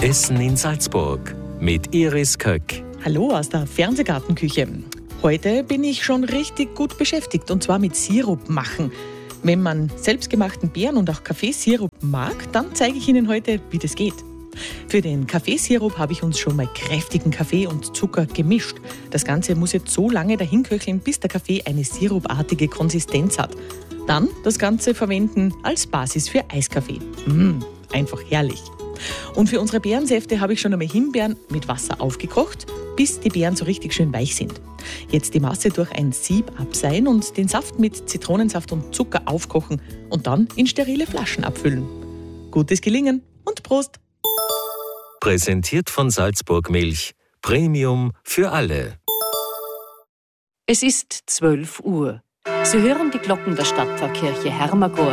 Essen in Salzburg mit Iris Köck. Hallo aus der Fernsehgartenküche. Heute bin ich schon richtig gut beschäftigt, und zwar mit Sirup machen. Wenn man selbstgemachten Beeren und auch Kaffeesirup mag, dann zeige ich Ihnen heute, wie das geht. Für den Kaffeesirup habe ich uns schon mal kräftigen Kaffee und Zucker gemischt. Das Ganze muss jetzt so lange dahin köcheln, bis der Kaffee eine sirupartige Konsistenz hat. Dann das Ganze verwenden als Basis für Eiskaffee. Einfach herrlich. Und für unsere Beerensäfte habe ich schon einmal Himbeeren mit Wasser aufgekocht, bis die Beeren so richtig schön weich sind. Jetzt die Masse durch ein Sieb abseihen und den Saft mit Zitronensaft und Zucker aufkochen und dann in sterile Flaschen abfüllen. Gutes Gelingen und Prost! Präsentiert von Salzburg Milch. Premium für alle. Es ist 12 Uhr. Sie hören die Glocken der Stadtpfarrkirche Hermagor